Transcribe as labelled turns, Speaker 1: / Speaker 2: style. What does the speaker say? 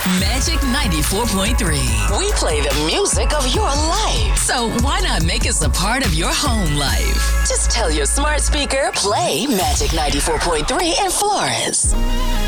Speaker 1: Magic 94.3. We play the music of your life. So why not make us a part of your home life? Just tell your smart speaker, play Magic 94.3 in Florence.